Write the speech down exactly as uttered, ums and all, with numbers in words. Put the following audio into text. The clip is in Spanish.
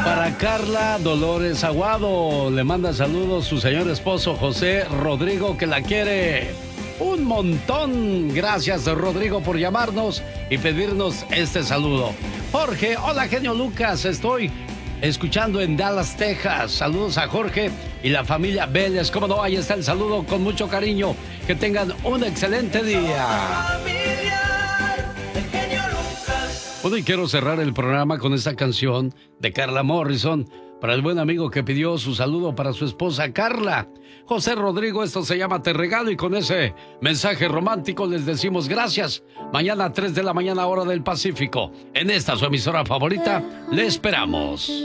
Para Carla Dolores Aguado, le manda saludos su señor esposo José Rodrigo, que la quiere un montón. Gracias, Rodrigo, por llamarnos y pedirnos este saludo. Jorge, hola, genio Lucas, estoy escuchando en Dallas, Texas. Saludos a Jorge y la familia Vélez. Cómo no, ahí está el saludo con mucho cariño. Que tengan un excelente día. Bueno, y quiero cerrar el programa con esta canción de Carla Morrison para el buen amigo que pidió su saludo para su esposa Carla. José Rodrigo, esto se llama Te Regalo, y con ese mensaje romántico les decimos gracias. Mañana a tres de la mañana, hora del Pacífico, en esta su emisora favorita, le esperamos.